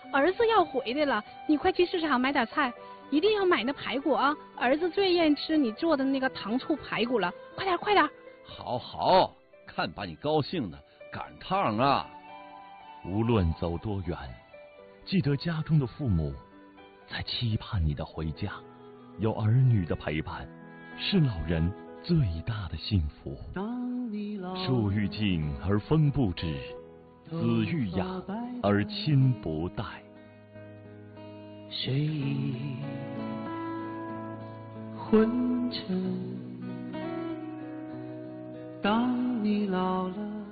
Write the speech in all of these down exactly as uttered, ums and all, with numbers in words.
儿子要回来了，你快去市场买点菜，一定要买那排骨啊！儿子最愿意吃你做的那个糖醋排骨了，快点快点！ 好好，看把你高兴的，赶趟啊！ 无论走多远，记得家中的父母在期盼你的回家，有儿女的陪伴，是老人最大的幸福。树欲静而风不止，子欲养而亲不待。 睡意昏沉，当你老了。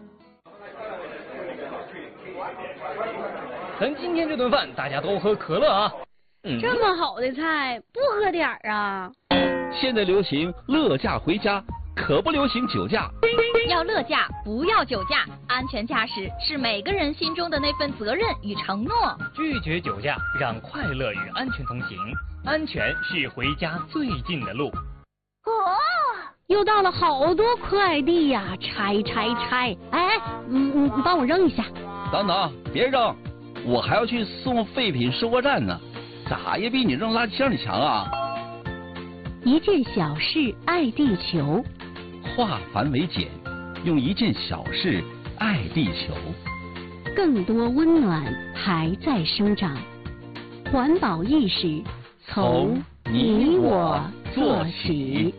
咱今天这顿饭大家都喝可乐啊！ 嗯、这么好的菜不喝点儿啊？ 现在流行乐驾回家，可不流行酒驾。 要乐驾，不要酒驾。安全驾驶是每个人心中的那份责任与承诺。 拒绝酒驾，让快乐与安全同行。安全是回家最近的路。 哦，又到了好多快递呀、啊，拆拆拆！哎，嗯，你帮我扔一下。 等等，别扔，我还要去送废品收货站呢，咋也比你扔垃圾箱里强啊！ 一件小事爱地球， 化繁为简，用一件小事爱地球。 更多温暖还在生长，环保意识从你我做起。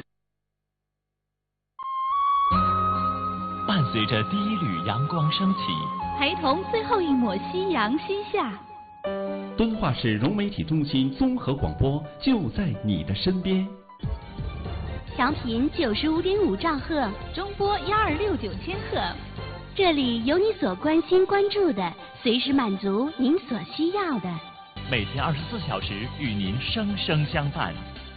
伴随着第一缕阳光升起， 陪同最后一抹夕阳西下。 敦化市融媒体中心综合广播就在你的身边。 调频九十五点五兆赫， 中波幺二六九千赫。 这里有你所关心关注的，随时满足您所需要的。 每天二十四小时与您生生相伴。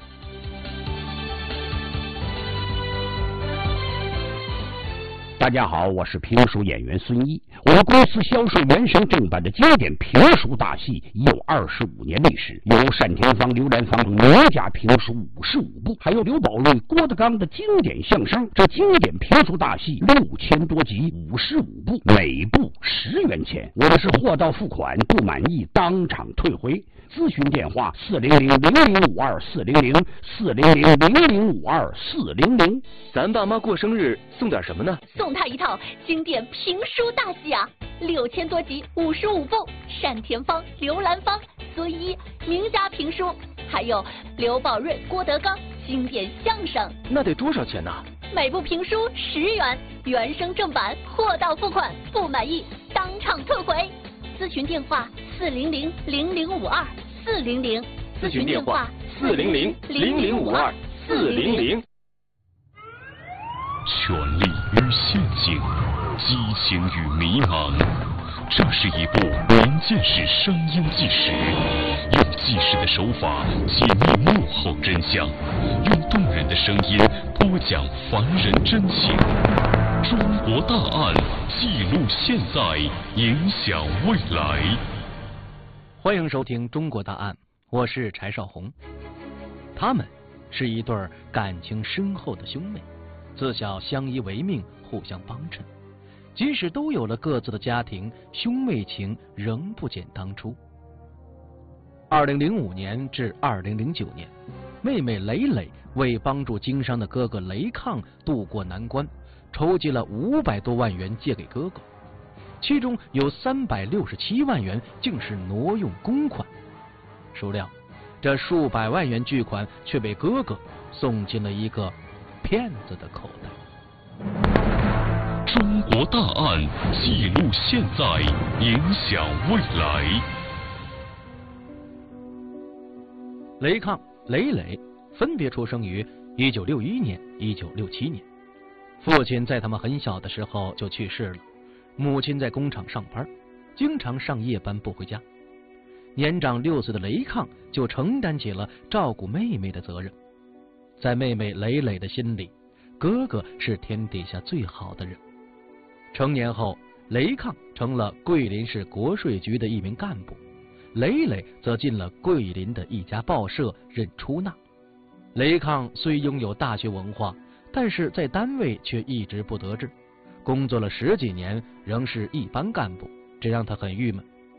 大家好，我是评书演员孙一。我们公司销售原声正版的经典评书大戏已有二十五年历史，有单田芳、刘兰芳等名家评书五十五部，还有刘宝瑞、郭德纲的经典相声。这经典评书大戏六千多集，五十五部，每部十元钱。我们是货到付款，不满意当场退回。咨询电话：四零零零零五二四零零四零零零零五二四零零。 咱爸妈过生日送点什么呢？ 送他一套经典评书大戏啊，六千多集，五十五部，单田芳、刘兰芳、孙一名家评书，还有刘宝瑞、郭德纲经典相声。 那得多少钱呢？ 每部评书十元，原声正版，货到付款，不满意当场退回。咨询电话：四零零零零五二四零零。 咨询电话：四零零零零五二四零零。 权力与陷阱，激情与迷茫，这是一部民间史声音纪实，用纪实的手法解密幕后真相，用动人的声音播讲凡人真情。中国大案，记录现在，影响未来。 欢迎收听《中国大案》，我是柴少红。他们是一对感情深厚的兄妹，自小相依为命，互相帮衬。即使都有了各自的家庭，兄妹情仍不减当初。二零零五年至二零零九年，妹妹蕾蕾为帮助经商的哥哥雷抗渡过难关，筹集了五百多万元借给哥哥，其中有三百六十七万元竟是挪用公款。孰料，这数百万元巨款却被哥哥送进了一个骗子的口袋。 中国大案，记录现在，影响未来。 雷抗、雷蕾分别出生于一九六一年、一九六七年。父亲在他们很小的时候就去世了，母亲在工厂上班，经常上夜班不回家。年长六岁的雷抗就承担起了照顾妹妹的责任。在妹妹蕾蕾的心里，哥哥是天底下最好的人。成年后，雷抗成了桂林市国税局的一名干部，蕾蕾则进了桂林的一家报社任出纳。雷抗虽拥有大学文化，但是在单位却一直不得志，工作了十几年仍是一般干部，这让他很郁闷。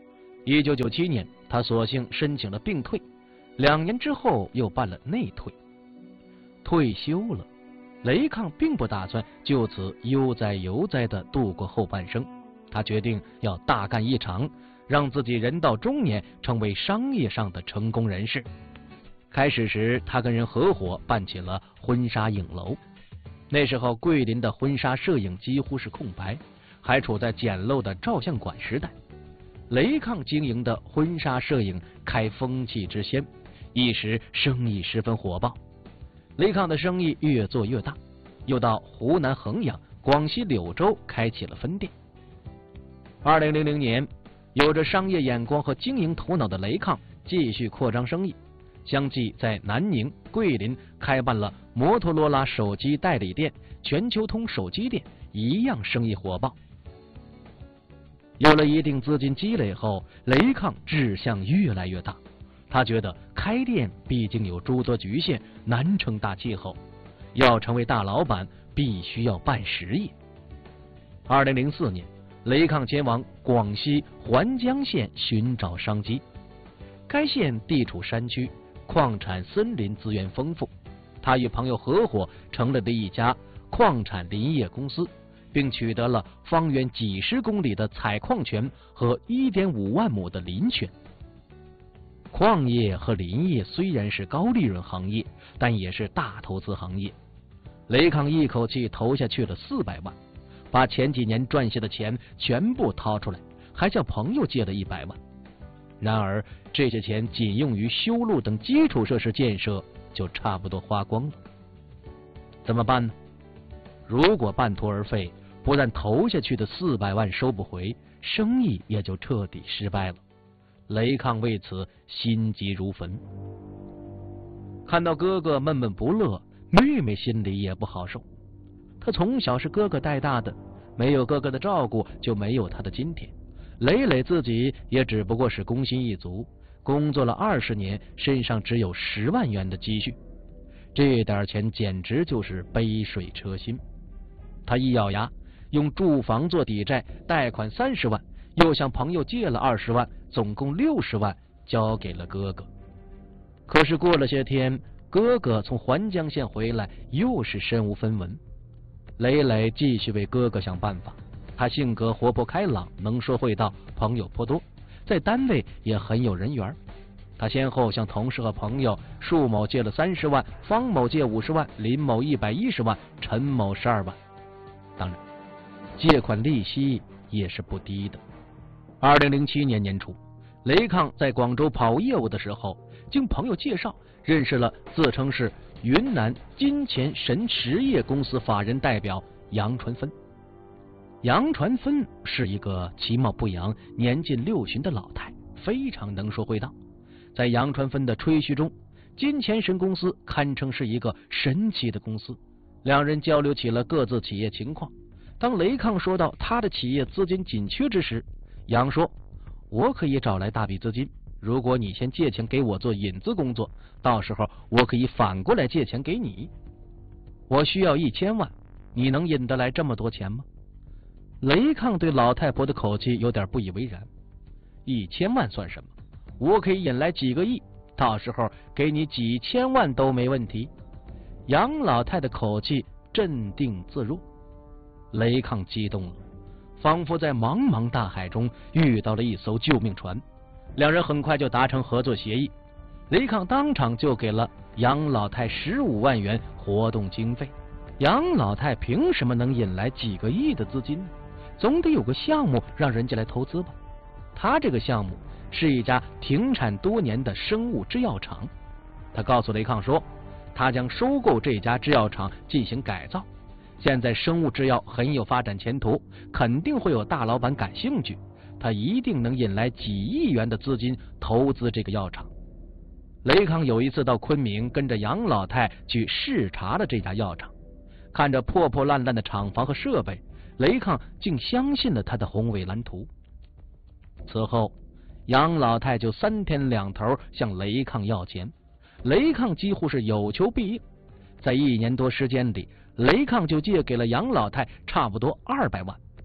一九九七年，他索性申请了病退，两年之后又办了内退。退休了，雷抗并不打算就此悠哉悠哉地度过后半生，他决定要大干一场，让自己人到中年成为商业上的成功人士。开始时，他跟人合伙办起了婚纱影楼。那时候桂林的婚纱摄影几乎是空白，还处在简陋的照相馆时代。雷抗经营的婚纱摄影开风气之先，一时生意十分火爆。雷抗的生意越做越大，又到湖南衡阳、广西柳州开启了分店。二零零零年，有着商业眼光和经营头脑的雷抗继续扩张生意，相继在南宁、桂林开办了摩托罗拉手机代理店、全球通手机店，一样生意火爆。有了一定资金积累后，雷抗志向越来越大。他觉得开店毕竟有诸多局限，难成大气候，要成为大老板，必须要办实业。二零零四年，雷抗前往广西环江县寻找商机。该县地处山区，矿产森林资源丰富。他与朋友合伙成立了一家矿产林业公司，并取得了方圆几十公里的采矿权和 一点五万亩的林权。矿业和林业虽然是高利润行业，但也是大投资行业。雷抗一口气投下去了四百万，把前几年赚下的钱全部掏出来，还向朋友借了一百万。然而这些钱仅用于修路等基础设施建设，就差不多花光了。怎么办呢？如果半途而废，不但投下去的四百万收不回，生意也就彻底失败了。雷抗为此心急如焚。看到哥哥闷闷不乐，妹妹心里也不好受。他从小是哥哥带大的，没有哥哥的照顾，就没有他的今天。磊磊自己也只不过是工薪一族，工作了二十年，身上只有十万元的积蓄，这点钱简直就是杯水车薪。他一咬牙，用住房做抵债，贷款三十万，又向朋友借了二十万，总共六十万交给了哥哥。可是过了些天，哥哥从环江县回来，又是身无分文。磊磊继续为哥哥想办法。他性格活泼开朗，能说会道，朋友颇多，在单位也很有人缘。他先后向同事和朋友树某借了三十万，方某借五十万，林某一百一十万，陈某十二万。当然，借款利息也是不低的。二零零七年年初，雷抗在广州跑业务的时候，经朋友介绍认识了自称是云南金钱神实业公司法人代表杨传芬。杨传芬是一个其貌不扬、年近六旬的老太，非常能说会道。在杨传芬的吹嘘中，金钱神公司堪称是一个神奇的公司。两人交流起了各自企业情况。当雷抗说到他的企业资金紧缺之时，杨说：“我可以找来大笔资金，如果你先借钱给我做引资工作，到时候我可以反过来借钱给你。我需要一千万，你能引得来这么多钱吗？”雷抗对老太婆的口气有点不以为然。一千万算什么？我可以引来几个亿，到时候给你几千万都没问题。杨老太的口气镇定自若。雷抗激动了，仿佛在茫茫大海中遇到了一艘救命船。两人很快就达成合作协议，雷抗当场就给了杨老太十五万元活动经费。杨老太凭什么能引来几个亿的资金呢？总得有个项目让人家来投资吧。他这个项目是一家停产多年的生物制药厂。他告诉雷抗说，他将收购这家制药厂进行改造，现在生物制药很有发展前途，肯定会有大老板感兴趣，他一定能引来几亿元的资金投资这个药厂。雷抗有一次到昆明，跟着杨老太去视察了这家药厂，看着破破烂烂的厂房和设备，雷抗竟相信了他的宏伟蓝图。此后，杨老太就三天两头向雷抗要钱，雷抗几乎是有求必应。在一年多时间里，雷抗就借给了杨老太差不多二百万。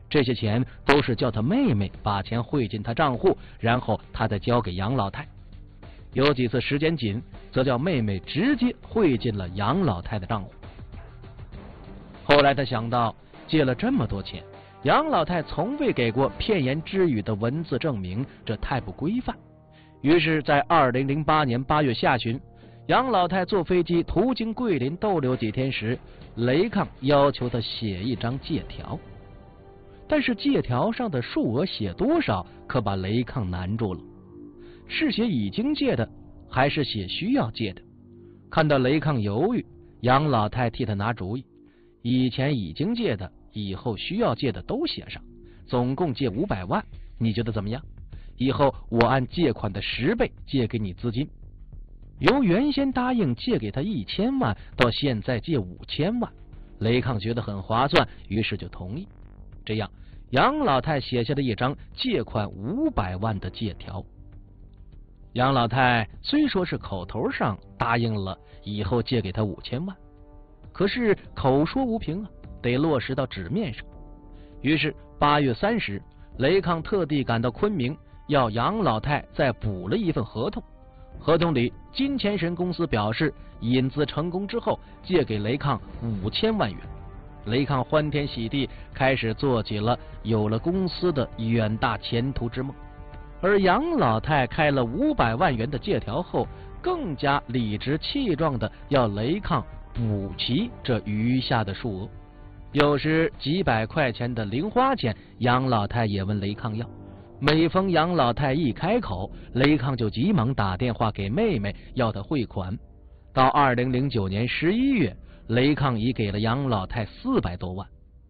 这些钱都是叫他妹妹把钱汇进他账户，然后他再交给杨老太。有几次时间紧，则叫妹妹直接汇进了杨老太的账户。后来他想到，借了这么多钱，杨老太从未给过片言只语的文字证明，这太不规范。于是，在二零零八年八月下旬，杨老太坐飞机途经桂林逗留几天时，雷抗要求他写一张借条。但是借条上的数额写多少，可把雷抗难住了。是写已经借的，还是写需要借的？看到雷抗犹豫，杨老太替他拿主意：以前已经借的，以后需要借的都写上，总共借五百万，你觉得怎么样？以后我按借款的十倍借给你资金。由原先答应借给他一千万，到现在借五千万，雷抗觉得很划算，于是就同意。这样，杨老太写下了一张借款五百万的借条。杨老太虽说是口头上答应了以后借给他五千万，可是口说无凭啊，得落实到纸面上。于是八月三十，雷抗特地赶到昆明，要杨老太再补了一份合同。合同里，金钱神公司表示，引资成功之后，借给雷抗五千万元。雷抗欢天喜地，开始做起了有了公司的远大前途之梦。而杨老太开了五百万元的借条后，更加理直气壮的要雷抗补齐这余下的数额。有时几百块钱的零花钱，杨老太也问雷抗要。每逢杨老太一开口，雷抗就急忙打电话给妹妹要他汇款。到二零零九年十一月，雷抗已给了杨老太四百多万。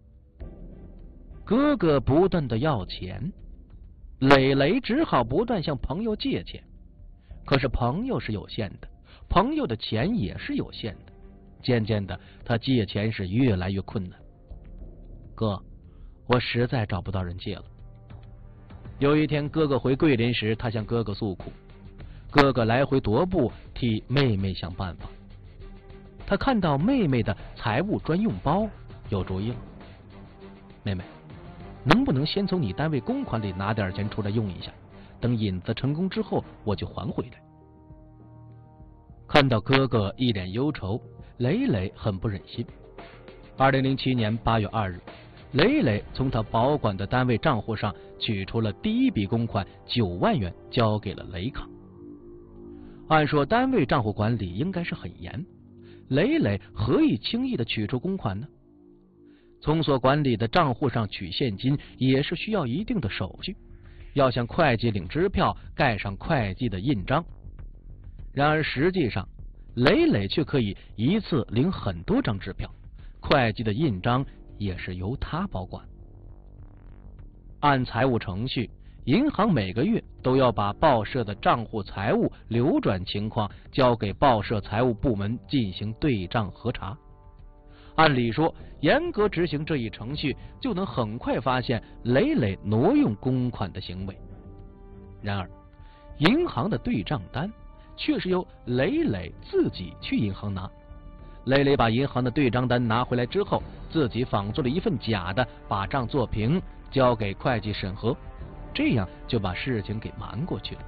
哥哥不断的要钱，磊磊只好不断向朋友借钱。可是朋友是有限的，朋友的钱也是有限的。渐渐的，他借钱是越来越困难。哥，我实在找不到人借了。有一天，哥哥回桂林时，他向哥哥诉苦。哥哥来回踱步，替妹妹想办法。他看到妹妹的财务专用包，有主意了。妹妹，能不能先从你单位公款里拿点钱出来用一下，等引资成功之后，我就还回来。看到哥哥一脸忧愁，磊磊很不忍心。二零零七年八月二日，磊磊从他保管的单位账户上取出了第一笔公款九万元，交给了雷抗。按说单位账户管理应该是很严，磊磊何以轻易的取出公款呢？从所管理的账户上取现金也是需要一定的手续，要向会计领支票，盖上会计的印章。然而实际上，磊磊却可以一次领很多张支票，会计的印章也是由他保管。按财务程序，银行每个月都要把报社的账户财务流转情况交给报社财务部门进行对账核查。按理说，严格执行这一程序，就能很快发现磊磊挪用公款的行为。然而，银行的对账单却是由磊磊自己去银行拿。磊磊把银行的对账单拿回来之后，自己仿做了一份假的，把账做平，交给会计审核，这样就把事情给瞒过去了。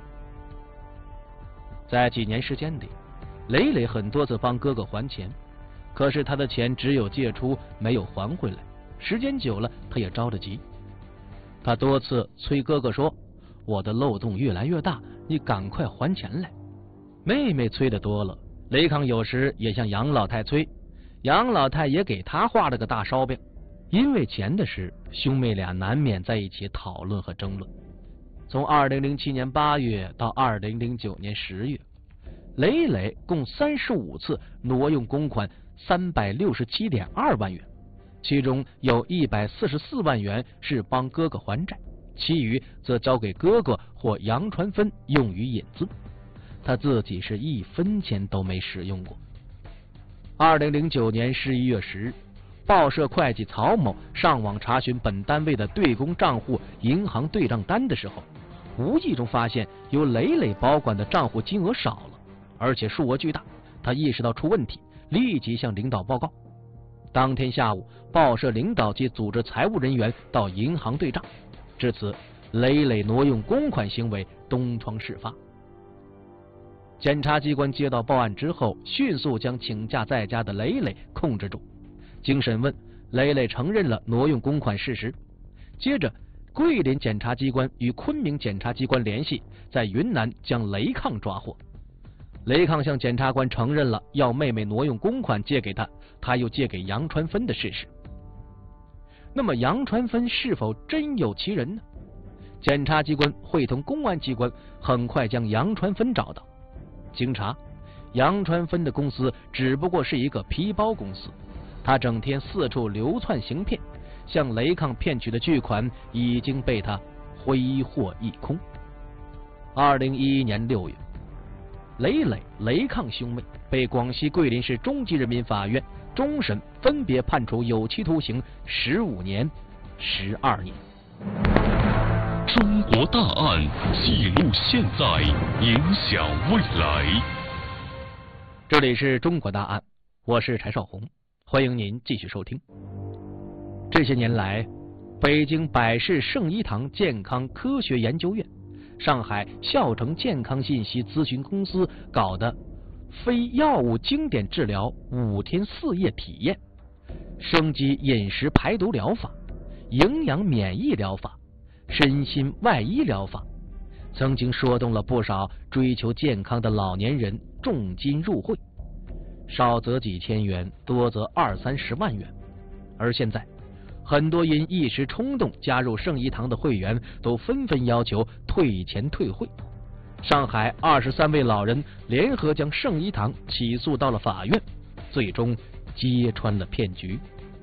在几年时间里，磊磊很多次帮哥哥还钱，可是他的钱只有借出，没有还回来。时间久了，他也着了急。他多次催哥哥说：“我的漏洞越来越大，你赶快还钱来。”妹妹催的多了，雷抗有时也向杨老太催，杨老太也给他画了个大烧饼。因为钱的事，兄妹俩难免在一起讨论和争论。从二零零七年八月到二零零九年十月，磊磊共三十五次挪用公款三百六十七点二万元，其中有一百四十四万元是帮哥哥还债，其余则交给哥哥或杨传芬用于引资，他自己是一分钱都没使用过。二零零九年十一月十日，报社会计曹某上网查询本单位的对公账户银行对账单的时候，无意中发现由磊磊保管的账户金额少了，而且数额巨大。他意识到出问题，立即向领导报告。 当天下午，报社领导及组织财务人员到银行对账，至此，累累挪用公款行为东窗事发。检察机关接到报案之后，迅速将请假在家的累累控制住。经审问，累累承认了挪用公款事实。接着，桂林检察机关与昆明检察机关联系，在云南将雷抗抓获。雷抗向检察官承认了要妹妹挪用公款借给他，他又借给杨传芬的事实。那么杨传芬是否真有其人呢？检察机关会同公安机关很快将杨传芬找到。经查，杨传芬的公司只不过是一个皮包公司，他整天四处流窜行骗，向雷抗骗取的巨款已经被他挥霍一空。二零一一年六月，雷磊、雷抗兄妹被广西桂林市中级人民法院终审分别判处有期徒刑十五年、十二年。 中国大案记录现在，影响未来。 这里是中国大案，我是柴少红，欢迎您继续收听。这些年来，北京百世圣医堂健康科学研究院、上海孝成健康信息咨询公司搞的非药物经典治疗五天四夜体验、升级饮食排毒疗法、营养免疫疗法、身心外医疗法，曾经说动了不少追求健康的老年人重金入会，少则几千元，多则二三十万元。而现在，很多因一时冲动加入圣医堂的会员都纷纷要求退钱退会。上海二十三位老人联合将圣医堂起诉到了法院，最终揭穿了骗局。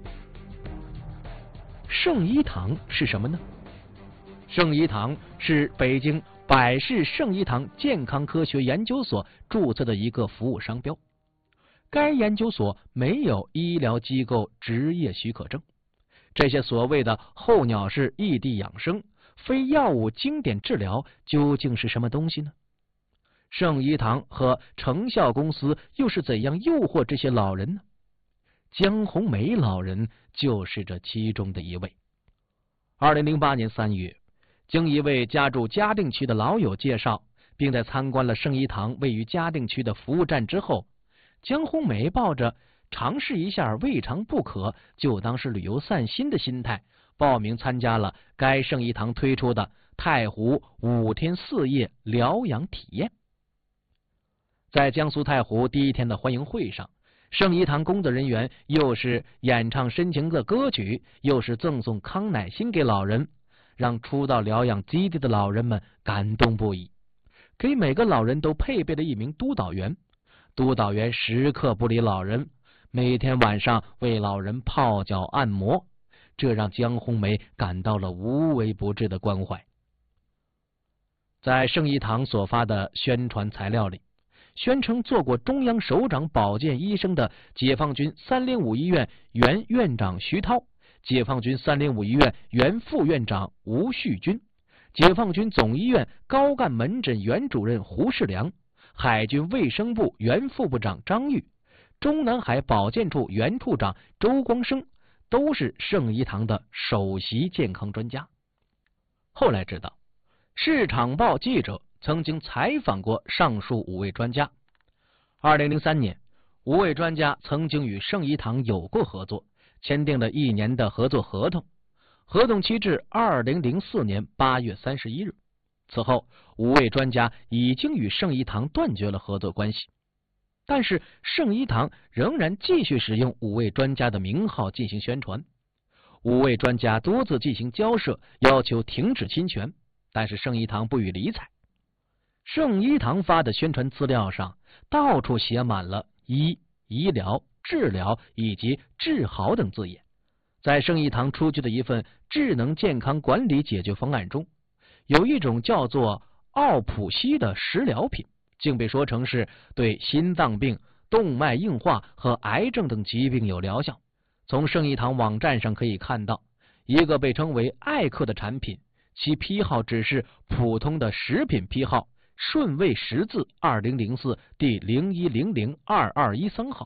圣医堂是什么呢？圣医堂是北京百世圣医堂健康科学研究所注册的一个服务商标，该研究所没有医疗机构执业许可证。这些所谓的候鸟式异地养生、非药物经典治疗究竟是什么东西呢？圣医堂和成效公司又是怎样诱惑这些老人呢？江红梅老人就是这其中的一位。二零零八年三月，经一位家住嘉定区的老友介绍，并在参观了圣医堂位于嘉定区的服务站之后，江红梅抱着尝试一下未尝不可，就当是旅游散心的心态，报名参加了该圣医堂推出的太湖五天四夜疗养体验。在江苏太湖第一天的欢迎会上，圣医堂工作人员又是演唱深情的歌曲，又是赠送康乃馨给老人，让初到疗养基地的老人们感动不已。给每个老人都配备了一名督导员，督导员时刻不离老人，每天晚上为老人泡脚按摩，这让江红梅感到了无微不至的关怀。在圣医堂所发的宣传材料里，宣称做过中央首长保健医生的解放军三零五医院原院长徐涛，解放军三零五医院原副院长吴旭军，解放军总医院高干门诊原主任胡世良，海军卫生部原副部长张玉，中南海保健处原处长周光生，都是圣医堂的首席健康专家。后来知道，市场报记者曾经采访过上述五位专家。二零零三年，五位专家曾经与圣医堂有过合作，签订了一年的合作合同，合同期至二零零四年八月三十一日。此后，五位专家已经与圣医堂断绝了合作关系，但是圣医堂仍然继续使用五位专家的名号进行宣传。五位专家多次进行交涉，要求停止侵权，但是圣医堂不予理睬。圣医堂发的宣传资料上到处写满了医、医疗、治疗以及治好等字眼。在圣医堂出具的一份智能健康管理解决方案中，有一种叫做奥普西的食疗品，竟被说成是对心脏病、动脉硬化和癌症等疾病有疗效。从圣医堂网站上可以看到，一个被称为艾克的产品，其批号只是普通的食品批号顺位十字二零零四第零一零零二二一三号，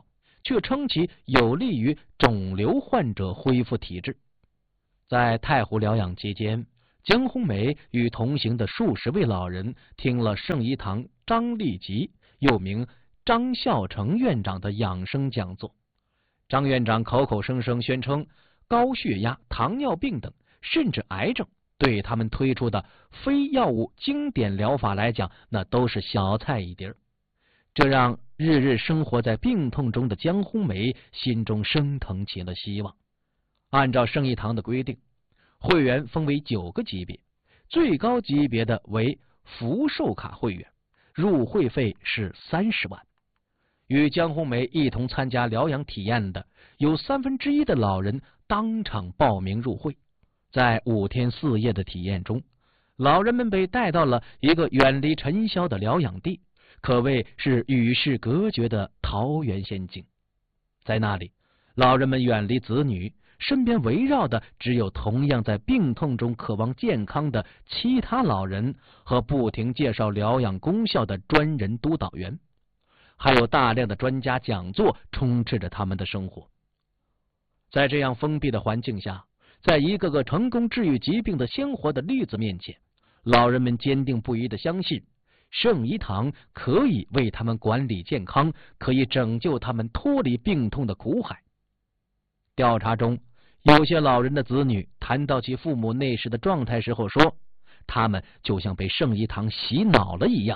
却称其有利于肿瘤患者恢复体质。在太湖疗养期间，江红梅与同行的数十位老人听了圣医堂张立吉又名张孝成院长的养生讲座。张院长口口声声宣称高血压、糖尿病等甚至癌症对他们推出的非药物经典疗法来讲，那都是小菜一碟，这让日日生活在病痛中的江红梅心中升腾起了希望。按照圣医堂的规定，会员分为九个级别，最高级别的为福寿卡会员，入会费是三十万。与江红梅一同参加疗养体验的有三分之一的老人当场报名入会。在五天四夜的体验中，老人们被带到了一个远离尘嚣的疗养地，可谓是与世隔绝的桃源仙境。在那里，老人们远离子女，身边围绕的只有同样在病痛中渴望健康的其他老人和不停介绍疗养功效的专人督导员，还有大量的专家讲座充斥着他们的生活。在这样封闭的环境下，在一个个成功治愈疾病的鲜活的例子面前，老人们坚定不移地相信圣医堂可以为他们管理健康，可以拯救他们脱离病痛的苦海。调查中，有些老人的子女谈到其父母那时的状态时候说，他们就像被圣医堂洗脑了一样。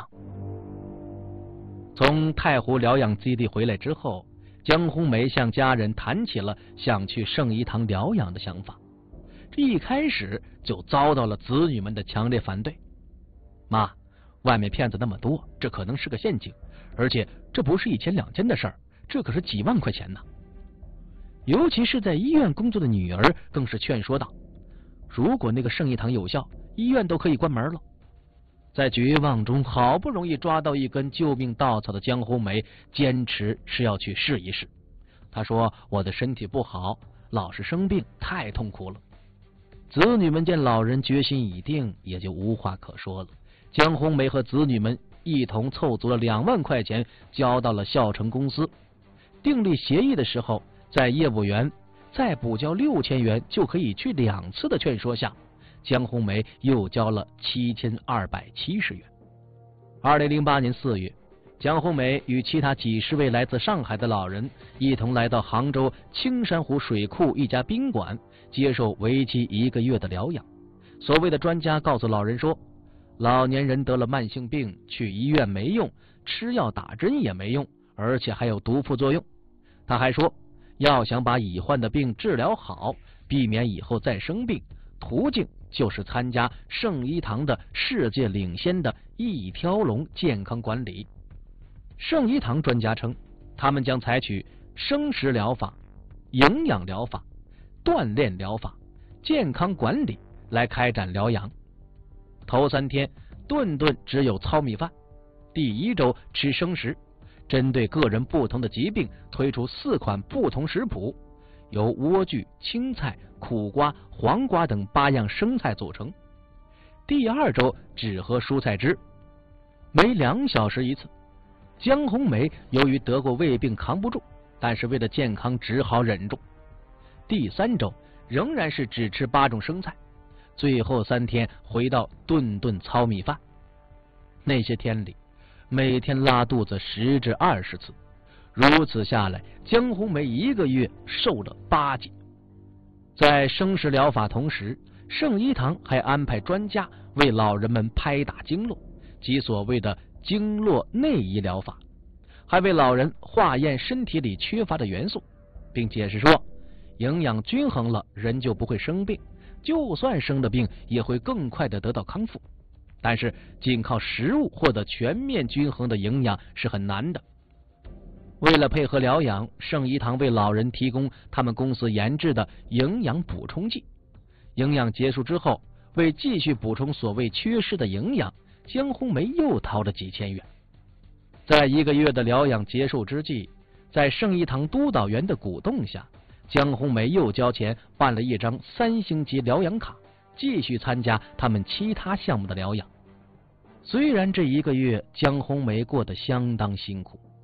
从太湖疗养基地回来之后，江红梅向家人谈起了想去圣医堂疗养的想法。这一开始就遭到了子女们的强烈反对。妈，外面骗子那么多，这可能是个陷阱，而且这不是一千两千的事儿，这可是几万块钱呢。尤其是在医院工作的女儿更是劝说道，如果那个圣医堂有效，医院都可以关门了。在绝望中好不容易抓到一根救命稻草的江红梅坚持是要去试一试。她说，我的身体不好，老是生病，太痛苦了。子女们见老人决心已定，也就无话可说了。江红梅和子女们一同凑足了两万块钱，交到了孝成公司。订立协议的时候，在业务员再补交六千元就可以去两次的劝说下，江红梅又交了七千二百七十元。二零零八年四月，江红梅与其他几十位来自上海的老人一同来到杭州青山湖水库一家宾馆，接受为期一个月的疗养。所谓的专家告诉老人说，老年人得了慢性病，去医院没用，吃药打针也没用，而且还有毒副作用。他还说，要想把已患的病治疗好，避免以后再生病，途径就是参加圣医堂的世界领先的一条龙健康管理。圣医堂专家称，他们将采取生食疗法、营养疗法、锻炼疗法、健康管理来开展疗养。头三天顿顿只有糙米饭，第一周吃生食，针对个人不同的疾病推出四款不同食谱，由莴苣、青菜、苦瓜、黄瓜等八样生菜组成。第二周只喝蔬菜汁，每两小时一次。江红梅由于得过胃病扛不住，但是为了健康只好忍住。第三周仍然是只吃八种生菜，最后三天回到顿顿糙米饭。那些天里，每天拉肚子十至二十次，如此下来，江红梅一个月瘦了八斤。在生食疗法同时，圣医堂还安排专家为老人们拍打经络，即所谓的经络内移疗法，还为老人化验身体里缺乏的元素，并解释说，营养均衡了，人就不会生病，就算生了病也会更快的得到康复。但是仅靠食物获得全面均衡的营养是很难的。为了配合疗养，圣医堂为老人提供他们公司研制的营养补充剂。营养结束之后，为继续补充所谓缺失的营养，江红梅又掏了几千元。在一个月的疗养结束之际，在圣医堂督导员的鼓动下，江红梅又交钱办了一张三星级疗养卡，继续参加他们其他项目的疗养。虽然这一个月江红梅过得相当辛苦，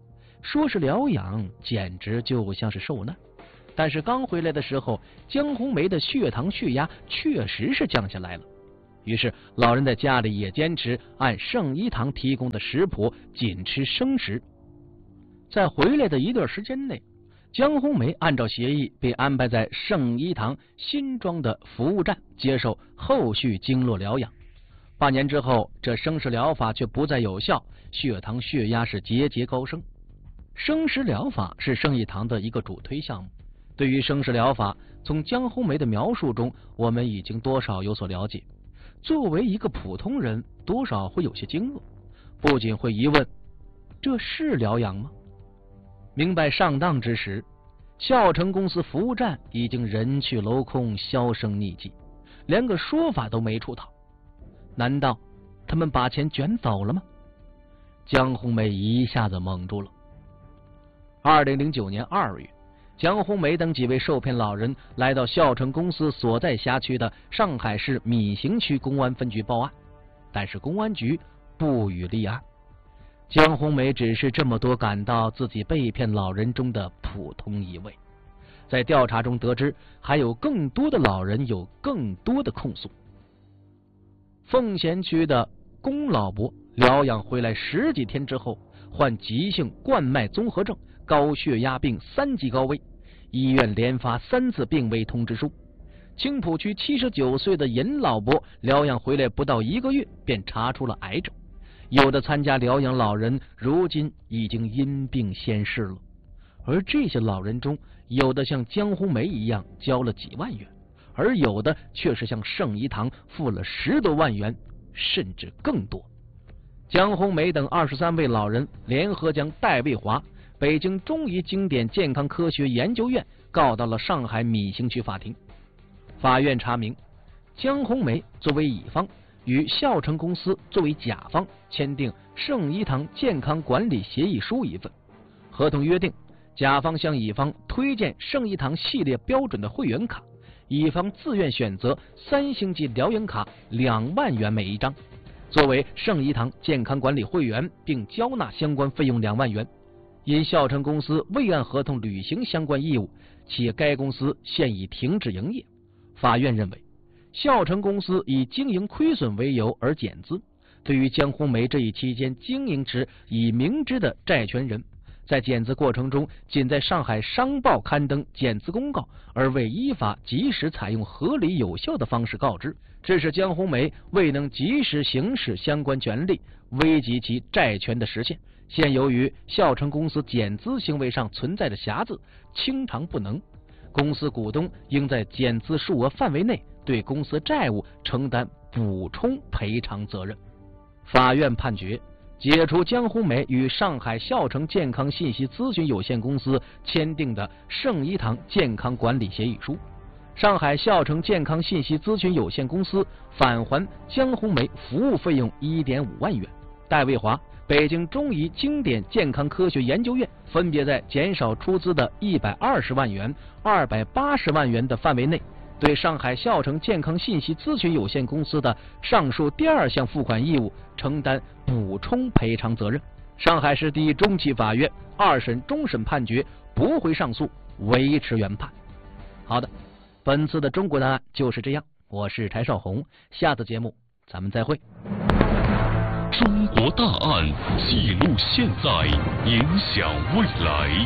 说是疗养，简直就像是受难。但是刚回来的时候，江红梅的血糖血压确实是降下来了。于是老人在家里也坚持按圣医堂提供的食谱，仅吃生食。在回来的一段时间内，江红梅按照协议被安排在圣医堂新庄的服务站接受后续经络疗养。半年之后，这生食疗法却不再有效，血糖血压是节节高升。生食疗法是圣医堂的一个主推项目。对于生食疗法，从江红梅的描述中，我们已经多少有所了解。作为一个普通人，多少会有些惊愕，不仅会疑问，这是疗养吗？明白上当之时，孝成公司服务站已经人去楼空，销声匿迹，连个说法都没出头。难道他们把钱卷走了吗？江红梅一下子懵住了。二零零九年二月，江红梅等几位受骗老人来到孝成公司所在辖区的上海市闵行区公安分局报案，但是公安局不予立案。江红梅只是这么多感到自己被骗老人中的普通一位。在调查中得知，还有更多的老人有更多的控诉。奉贤区的龚老伯疗养回来十几天之后，患急性冠脉综合症、高血压病三级高危，医院连发三次病危通知书。青浦区七十九岁的尹老伯疗养回来不到一个月，便查出了癌症。有的参加疗养老人如今已经因病仙逝了，而这些老人中，有的像江红梅一样交了几万元，而有的却是向圣医堂付了十多万元，甚至更多。江红梅等二十三位老人联合将戴卫华、北京中医经典健康科学研究院告到了上海闵行区法庭。法院查明，江红梅作为乙方，与孝成公司作为甲方签订圣医堂健康管理协议书一份。合同约定，甲方向乙方推荐圣医堂系列标准的会员卡，乙方自愿选择三星级疗养卡两万元每一张，作为圣医堂健康管理会员，并交纳相关费用两万元。因孝成公司未按合同履行相关义务，且该公司现已停止营业。法院认为，孝成公司以经营亏损为由而减资，对于江红梅这一期间经营时已明知的债权人，在减资过程中仅在上海商报刊登减资公告，而未依法及时采用合理有效的方式告知，致使江红梅未能及时行使相关权利，危及其债权的实现。现由于孝成公司减资行为上存在着瑕疵，清偿不能，公司股东应在减资数额范围内对公司债务承担补充赔偿责任。法院判决解除江红梅与上海孝成健康信息咨询有限公司签订的圣医堂健康管理协议书，上海孝成健康信息咨询有限公司返还江红梅服务费用 一点五万元，戴卫华、北京中医经典健康科学研究院分别在减少出资的一百二十万元、二百八十万元的范围内，对上海孝成健康信息咨询有限公司的上述第二项付款义务承担补充赔偿责任。上海市第一中级法院二审终审判决驳回上诉，维持原判。好的，本次的中国答案就是这样，我是柴少红，下次节目咱们再会。 中国大案记录现在，影响未来。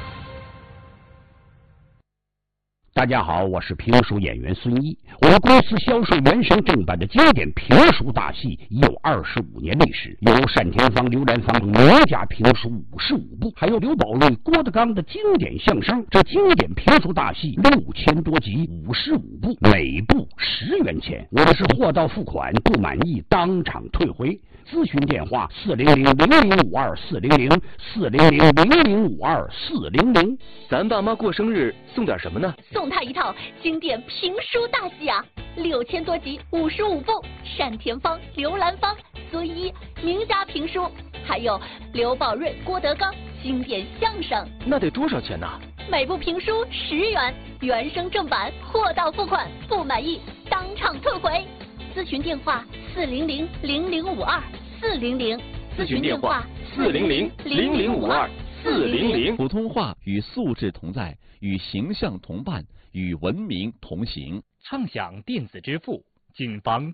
大家好，我是评书演员孙一。我们公司销售原声正版的经典评书大戏已有二十五年历史，有单田芳、刘兰芳名家评书五十五部，还有刘宝瑞、郭德纲的经典相声。这经典评书大戏六千多集，五十五部，每部十元钱。我们是货到付款，不满意当场退回。咨询电话：四零零零零五二四零零四零零零零五二四零零。 咱爸妈过生日送点什么呢？ 送他一套经典评书大戏啊，六千多集，五十五部，单田芳、刘兰芳、孙一名家评书，还有刘宝瑞、郭德纲经典相声。 那得多少钱呢？ 每部评书十元，原声正版，货到付款，不满意当场退回。咨询电话：四零零零零五二四零零。 咨询电话：四零零零零五二四零零。普通话与素质同在，与形象同伴，与文明同行。 畅享电子支付，谨防